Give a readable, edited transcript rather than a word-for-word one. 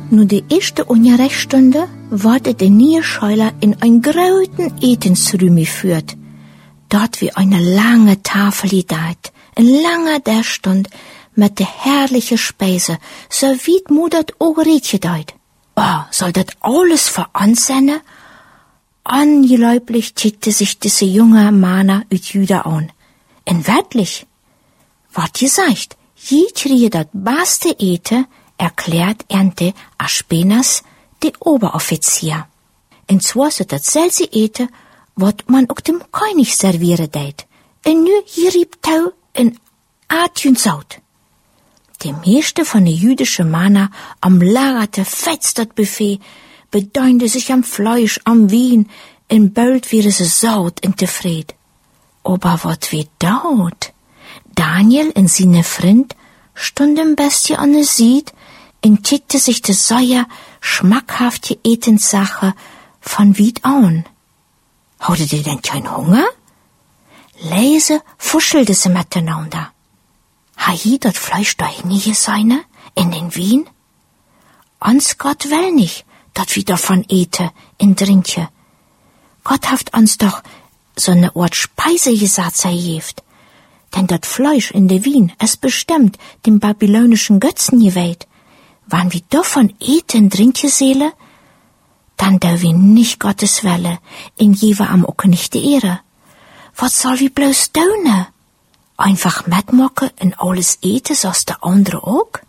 Nu de erste Unterrichtsstunde wurde der neue Schüler in ein großen Etensraum geführt. Dort wie eine lange Tafel gedeiht, ein langer der Stund mit der herrliche Speise, so wie Mudat auch gedeiht. Oh, soll das alles für uns sein? Angeläublich tickte sich diese junge Mana ut Juda an. Und wirklich, wat gesagt, je kriege dat beste Ete, erklärt Ernte Aspenas, der Oberoffizier. Und zwar so dat selbe Ete, wat man auch dem König servieren deit. Und nu gerieb Tau in Atjun Saut. Die meiste von der jüdischen Mana am lagerte fetzt dat Buffet, bedeunde sich am Fleisch, am Wein, in bald wäre sie saut und tefried. Aber wat wie daut? Daniel und seine Freund stunden bestie an der Sied und kickte sich de säuer, schmackhafte Etenssache von Wied an. Hatte die denn kein Hunger? Leise fuschelte sie miteinander. Ha je dat Fleisch da hinige seine, in den Wien? Ans Gott will nicht, dat wir davon ete, in Drinke. Gott haft uns doch so ne Ort Speise gesagt zerjeft. Denn dat Fleisch in de Wien, es bestimmt dem babylonischen Götzen geweiht. Wann wir davon eten, Drinke Seele, dann da wir nicht Gottes Welle, in jewe am auch nicht die Ehre. Was soll wir bloß tun? Einfach mitmachen und alles eten, so's der andere auch?